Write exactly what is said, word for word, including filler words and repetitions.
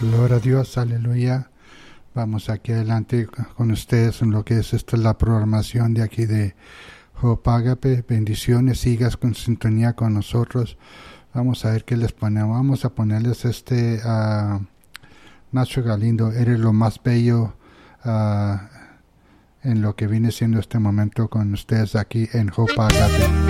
Gloria a Dios, aleluya. Vamos aquí adelante con ustedes en lo que es esta la programación de aquí de Hope Agape. Bendiciones, sigas con sintonía con nosotros. Vamos a ver qué les ponemos. Vamos a ponerles este uh, Nacho Galindo, eres lo más bello uh, en lo que viene siendo este momento con ustedes aquí en Hope Agape.